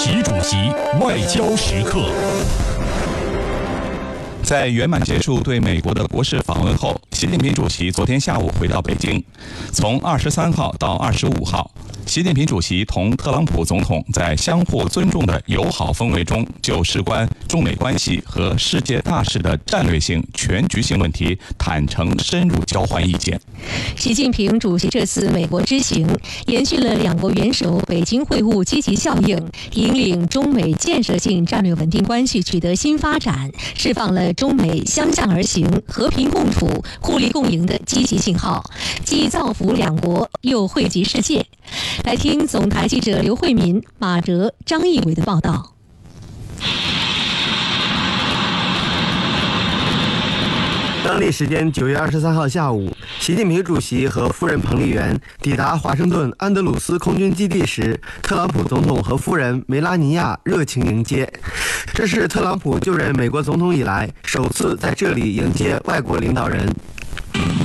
习主席外交时刻。在圆满结束对美国的国事访问后，习近平主席昨天下午回到北京。从23号到25号，习近平主席同特朗普总统在相互尊重的友好氛围中，就事关中美关系和世界大事的战略性、全局性问题坦诚深入交换意见。 习近平主席这次美国之行，延续了两国元首北京会晤积极效应，引领中美建设性战略稳定关系取得新发展，释放了中美相向而行、和平共处、互利共赢的积极信号，既造福两国，又惠及世界。来听总台记者刘慧民、马哲、张义伟的报道。 当地时间9月23号下午，习近平主席和夫人彭丽媛抵达华盛顿安德鲁斯空军基地时，特朗普总统和夫人梅拉尼亚热情迎接。这是特朗普就任美国总统以来首次在这里迎接外国领导人。